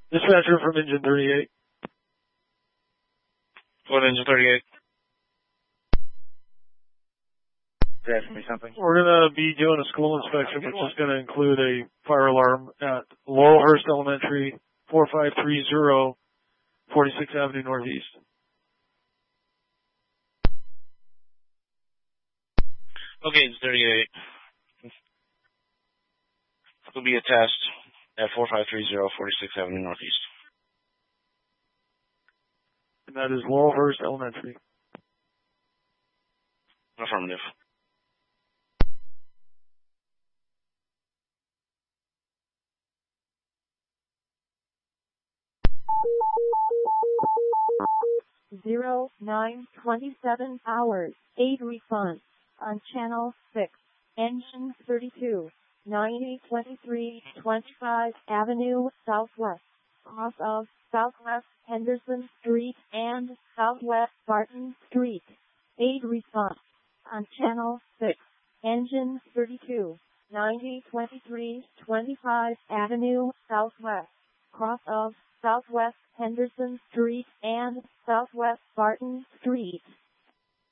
Dispatcher from Engine 38. What, Engine 38? Asking me something? We're going to be doing a school inspection, which is going to include a fire alarm at Laurelhurst Elementary, 4530 46th Avenue Northeast. Okay, it's 38. It'll be a test at 4530 46th Avenue Northeast. And that is Laurelhurst Elementary. Affirmative. Zero 9:27 hours. Aid response on channel 6. Engine 32. 9023 25 Avenue Southwest. Cross of Southwest Henderson Street and Southwest Barton Street. Aid response on channel 6. Engine 32. 9023 25 Avenue Southwest. Cross of Southwest Henderson Street and Southwest Barton Street.